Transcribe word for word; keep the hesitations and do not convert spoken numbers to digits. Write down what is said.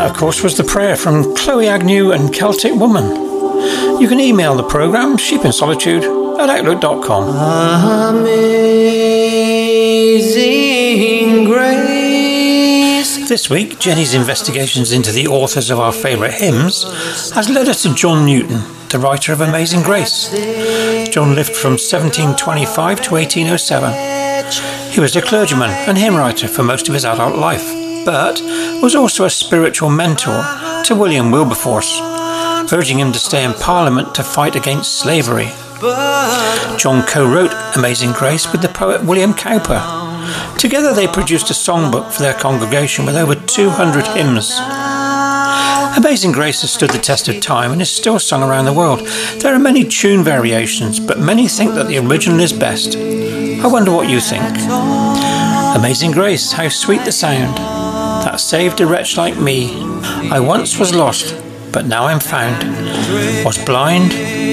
That, of course, was the prayer from Chloe Agnew and Celtic Woman. You can email the programme, sheep in solitude at outlook dot com. Amazing Grace. This week, Jenny's investigations into the authors of our favourite hymns has led us to John Newton, the writer of Amazing Grace. John lived from seventeen twenty-five to eighteen oh seven. He was a clergyman and hymn writer for most of his adult life, but was also a spiritual mentor to William Wilberforce, urging him to stay in Parliament to fight against slavery. John co-wrote Amazing Grace with the poet William Cowper. Together they produced a songbook for their congregation with over two hundred hymns. Amazing Grace has stood the test of time and is still sung around the world. There are many tune variations, but many think that the original is best. I wonder what you think. Amazing Grace, how sweet the sound that saved a wretch like me. I once was lost, but now I'm found. Was blind,